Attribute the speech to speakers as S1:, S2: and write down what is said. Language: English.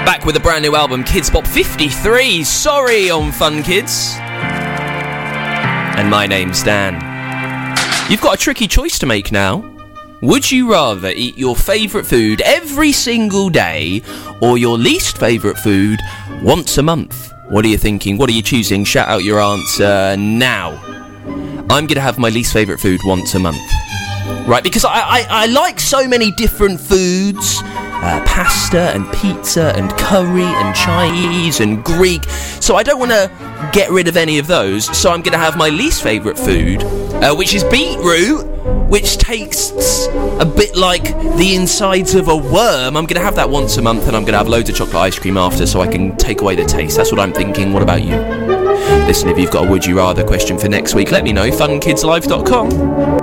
S1: Back with a brand new album, Kids Bop 53, Sorry on Fun Kids. And my name's Dan. You've got a tricky choice to make now. Would you rather eat your favourite food every single day or your least favourite food once a month? What are you thinking? What are you choosing? Shout out your answer now. I'm going to have my least favourite food once a month. Right, because I like so many different foods. Pasta and pizza and curry and Chinese and Greek. So I don't want to get rid of any of those. So I'm going to have my least favourite food, which is beetroot, which tastes a bit like the insides of a worm. I'm going to have that once a month, and I'm going to have loads of chocolate ice cream after so I can take away the taste. That's what I'm thinking. What about you? Listen, if you've got a would you rather question for next week, let me know. funkidslive.com.